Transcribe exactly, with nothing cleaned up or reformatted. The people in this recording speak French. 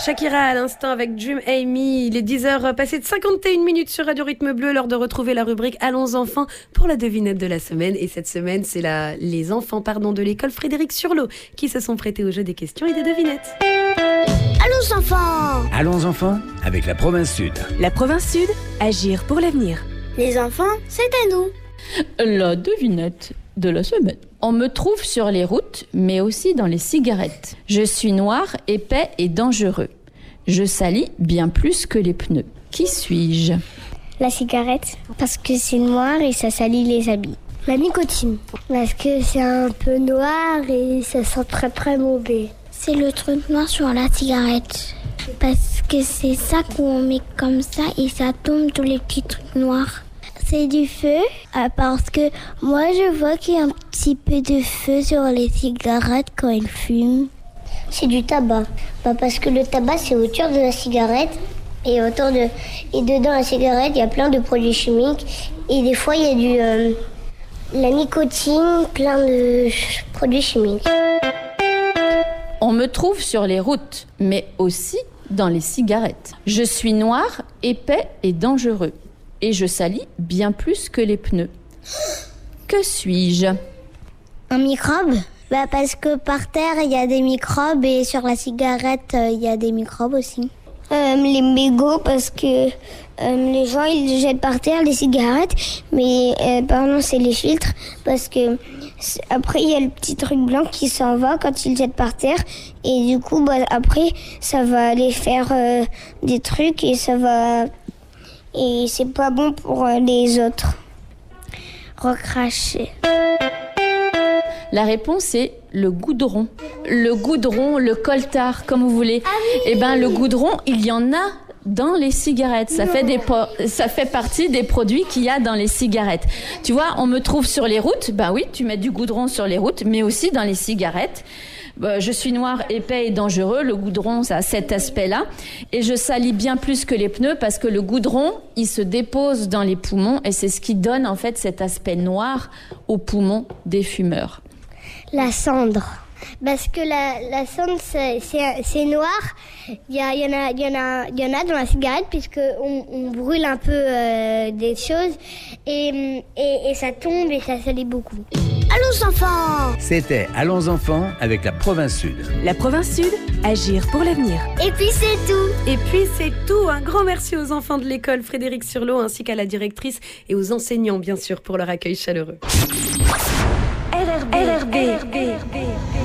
Shakira à l'instant avec Dream Amy. Il est dix heures passées de cinquante et une minutes sur Radio Rythme Bleu, l'heure de retrouver la rubrique Allons enfants pour la devinette de la semaine. Et cette semaine, c'est la... les enfants pardon, de l'école Frédéric Surlot qui se sont prêtés au jeu des questions et des devinettes. Allons enfants! Allons enfants avec la province Sud. La province Sud, agir pour l'avenir. Les enfants, c'est à nous. La devinette de la semaine. On me trouve sur les routes, mais aussi dans les cigarettes. Je suis noir, épais et dangereux. Je salis bien plus que les pneus. Qui suis-je ? La cigarette, parce que c'est noir et ça salit les habits. La nicotine, parce que c'est un peu noir et ça sent très très mauvais. C'est le truc noir sur la cigarette. Parce que c'est ça qu'on met comme ça et ça tombe tous les petits trucs noirs. C'est du feu, parce que moi je vois qu'il y a un petit peu de feu sur les cigarettes quand ils fument. C'est du tabac, bah parce que le tabac c'est autour de la cigarette et autour de et dedans la cigarette il y a plein de produits chimiques et des fois il y a du euh, la nicotine, plein de produits chimiques. On me trouve sur les routes, mais aussi dans les cigarettes. Je suis noir, épais et dangereux. Et je salis bien plus que les pneus. Que suis-je ? Un microbe ? Bah parce que par terre, il y a des microbes et sur la cigarette, il euh, y a des microbes aussi. Euh, les mégots, parce que euh, les gens, ils jettent par terre les cigarettes. Mais, euh, pardon, c'est les filtres. Parce que après, il y a le petit truc blanc qui s'en va quand ils le jettent par terre. Et du coup, bah, après, ça va aller faire euh, des trucs et ça va... Et c'est pas bon pour les autres. Recracher. La réponse est le goudron. Le goudron, le coltard, comme vous voulez. Ah oui. Eh ben, le goudron, il y en a dans les cigarettes. Ça fait, des po- ça fait partie des produits qu'il y a dans les cigarettes. Tu vois, on me trouve sur les routes. Ben oui, tu mets du goudron sur les routes, mais aussi dans les cigarettes. Je suis noir, épais et dangereux. Le goudron, ça a cet aspect-là. Et je salis bien plus que les pneus parce que le goudron, il se dépose dans les poumons et c'est ce qui donne en fait cet aspect noir aux poumons des fumeurs. La cendre. Parce que la, la cendre, c'est, c'est, c'est noir. Il y, a, il, y en a, il, y en a, il y en a dans la cigarette puisqu'on on brûle un peu euh, des choses et, et, et ça tombe et ça salit beaucoup. Allons enfants! C'était Allons enfants avec la province Sud. La province Sud, agir pour l'avenir. Et puis c'est tout! Et puis c'est tout. Un grand merci aux enfants de l'école Frédéric Surlot ainsi qu'à la directrice et aux enseignants bien sûr pour leur accueil chaleureux. R R B, R R B, R R B.